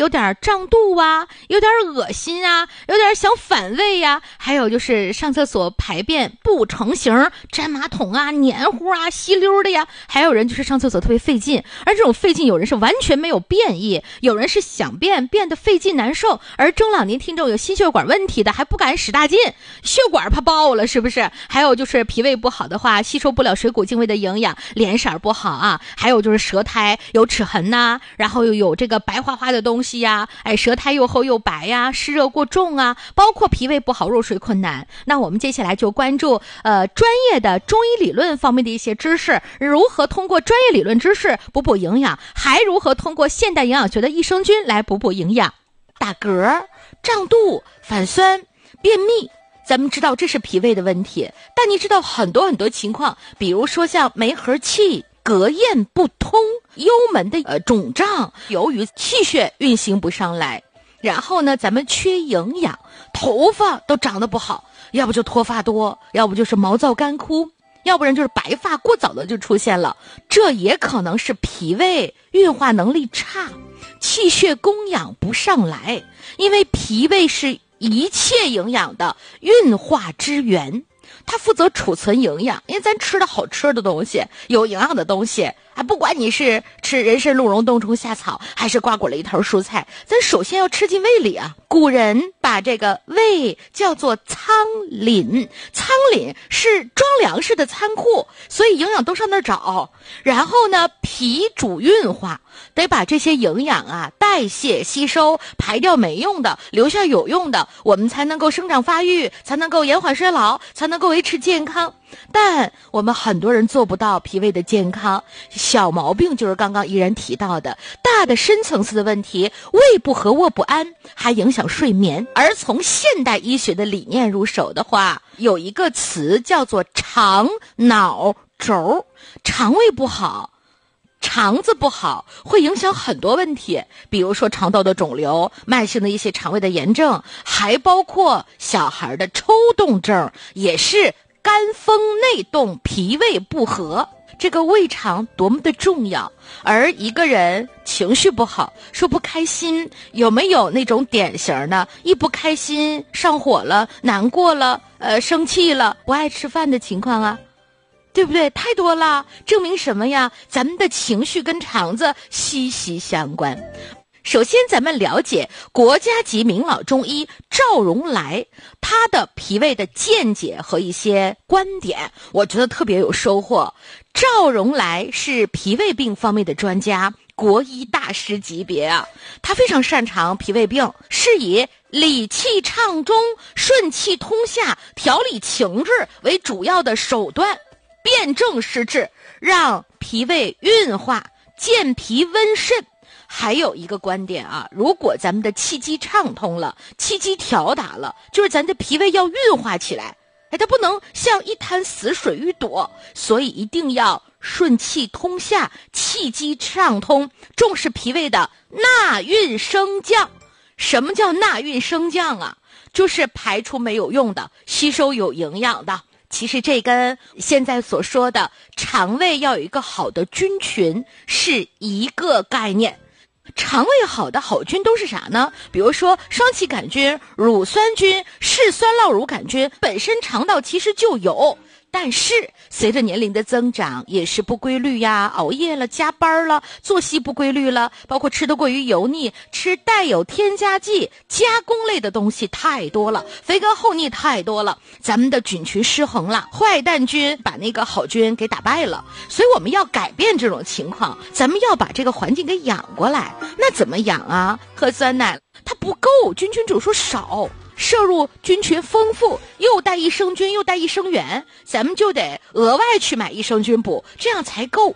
有点胀肚啊，有点恶心啊，有点想反胃啊，还有就是上厕所排便不成形，粘马桶啊，黏糊啊，稀溜的呀，还有人就是上厕所特别费劲，而这种费劲有人是完全没有便意，有人是想便变得费劲难受，而中老年听众有心血管问题的还不敢使大劲，血管怕爆了是不是？还有就是脾胃不好的话，吸收不了水谷精微的营养，脸色不好啊，还有就是舌苔有齿痕呐，然后又有这个白花花的东西呀，舌苔又厚又白呀，湿热过重啊，包括脾胃不好，入睡困难。那我们接下来就关注专业的中医理论方面的一些知识，如何通过专业理论知识补营养，还如何通过现代营养学的益生菌来补营养。打嗝、胀肚、反酸、便秘，咱们知道这是脾胃的问题，但你知道很多情况，比如说像没和气、膈咽不通、幽门的肿胀，由于气血运行不上来，然后呢咱们缺营养，头发都长得不好，要不就脱发多，要不就是毛躁干枯，要不然就是白发过早的就出现了，这也可能是脾胃运化能力差，气血供养不上来，因为脾胃是一切营养的运化之源，它负责储存营养，因为咱吃的好吃的东西，有营养的东西，不管你是吃人参鹿茸冬虫夏草，还是瓜果雷头蔬菜，咱首先要吃进胃里啊。古人把这个胃叫做仓廪，仓廪是装粮食的仓库，所以营养都上那儿找。然后呢，脾主运化，得把这些营养啊代谢吸收，排掉没用的，留下有用的，我们才能够生长发育，才能够延缓衰老，才能够维持健康。但我们很多人做不到脾胃的健康，小毛病就是刚刚依然提到的，大的深层次的问题，胃不和卧不安，还影响睡眠。而从现代医学的理念入手的话，有一个词叫做肠脑轴，肠胃不好，肠子不好会影响很多问题，比如说肠道的肿瘤，慢性的一些肠胃的炎症，还包括小孩的抽动症，也是肝风内动，脾胃不和，这个胃肠多么的重要。而一个人情绪不好，说不开心，有没有那种典型呢？一不开心上火了，难过了，生气了，不爱吃饭的情况啊，对不对？太多了，证明什么呀？咱们的情绪跟肠子息息相关。首先咱们了解国家级名老中医赵荣来，他的脾胃的见解和一些观点，我觉得特别有收获。赵荣来是脾胃病方面的专家，国医大师级别啊，他非常擅长脾胃病，是以理气畅中、顺气通下、调理情志为主要的手段，辨证施治，让脾胃运化，健脾温肾。还有一个观点啊，如果咱们的气机畅通了，气机调达了，就是咱的脾胃要运化起来，它不能像一潭死水一朵，所以一定要顺气通下，气机畅通，重视脾胃的纳运升降。什么叫纳运升降啊？就是排出没有用的，吸收有营养的。其实这跟现在所说的肠胃要有一个好的菌群是一个概念。肠胃好的好菌都是啥呢？比如说双歧杆菌、乳酸菌、嗜酸酪乳杆菌，本身肠道其实就有，但是随着年龄的增长，饮食不规律呀，熬夜了，加班了，作息不规律了，包括吃得过于油腻，吃带有添加剂加工类的东西太多了，肥甘厚腻太多了，咱们的菌群失衡了，坏蛋菌把那个好菌给打败了。所以我们要改变这种情况，咱们要把这个环境给养过来。那怎么养啊？喝酸奶它不够，菌群指数少，摄入菌群丰富，又带益生菌又带益生元，咱们就得额外去买益生菌补，这样才够。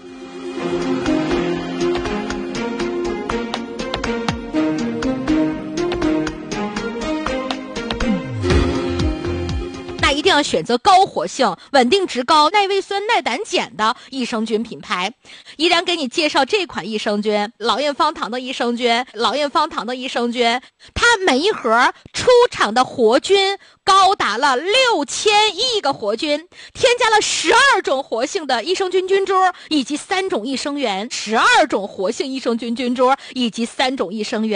一定要选择高活性、稳定值高、耐胃酸、耐胆碱的益生菌品牌。依然给你介绍这款益生菌，老燕方糖的益生菌，它每一盒出厂的活菌高达了6000亿个活菌，添加了12种活性的益生菌菌株以及3种益生元，12种活性益生菌菌株以及3种益生元。